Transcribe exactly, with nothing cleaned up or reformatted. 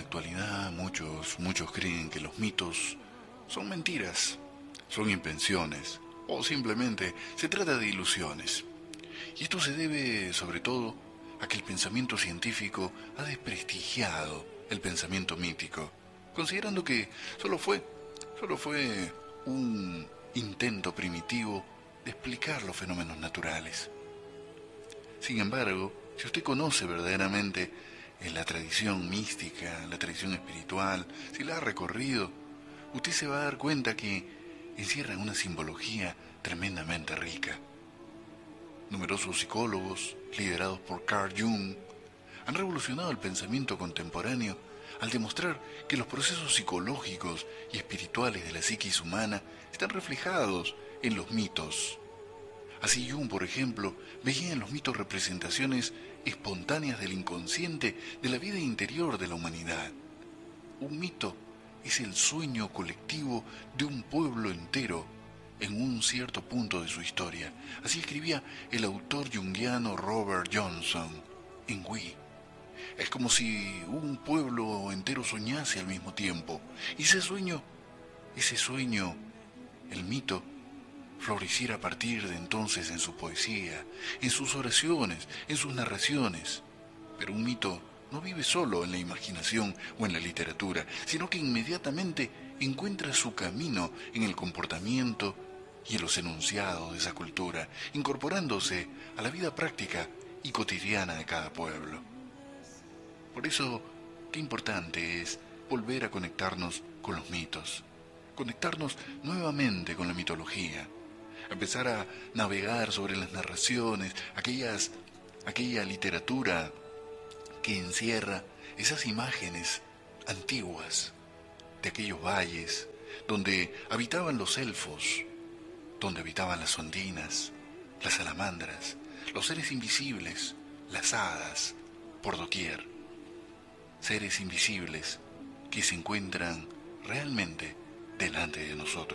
actualidad muchos, muchos creen que los mitos son mentiras, son invenciones o simplemente se trata de ilusiones. Y esto se debe sobre todo a que el pensamiento científico ha desprestigiado el pensamiento mítico, considerando que solo fue, solo fue un intento primitivo de explicar los fenómenos naturales. Sin embargo, si usted conoce verdaderamente en la tradición mística, la tradición espiritual, si la ha recorrido, usted se va a dar cuenta que encierran una simbología tremendamente rica. Numerosos psicólogos, liderados por Carl Jung, han revolucionado el pensamiento contemporáneo al demostrar que los procesos psicológicos y espirituales de la psiquis humana están reflejados en los mitos. Así Jung, por ejemplo, veía en los mitos representaciones espontáneas del inconsciente de la vida interior de la humanidad. Un mito es el sueño colectivo de un pueblo entero en un cierto punto de su historia. Así escribía el autor junguiano Robert Johnson en We. Es como si un pueblo entero soñase al mismo tiempo. Y ese sueño, ese sueño, el mito, floreciera a partir de entonces en su poesía, en sus oraciones, en sus narraciones. Pero un mito no vive solo en la imaginación o en la literatura, sino que inmediatamente encuentra su camino en el comportamiento y en los enunciados de esa cultura, incorporándose a la vida práctica y cotidiana de cada pueblo. Por eso, qué importante es volver a conectarnos con los mitos, conectarnos nuevamente con la mitología, empezar a navegar sobre las narraciones, aquellas, aquella literatura que encierra esas imágenes antiguas de aquellos valles donde habitaban los elfos, donde habitaban las ondinas, las salamandras, los seres invisibles, las hadas, por doquier. Seres invisibles que se encuentran realmente delante de nosotros.